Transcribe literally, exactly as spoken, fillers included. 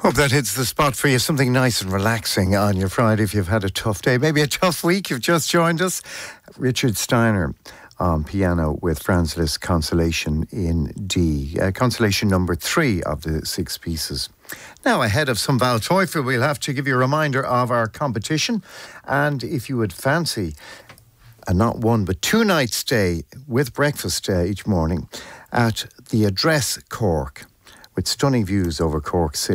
Hope that hits the spot for you. Something nice and relaxing on your Friday if you've had a tough day. Maybe a tough week. You've just joined us. Richard Steiner on piano with Franz Liszt Consolation in D. Uh, consolation number three of the six pieces. Now, ahead of some Waldteufel, we'll have to give you a reminder of our competition. And if you would fancy a not one but two night stay with breakfast uh, each morning at the Address Cork, with stunning views over Cork City,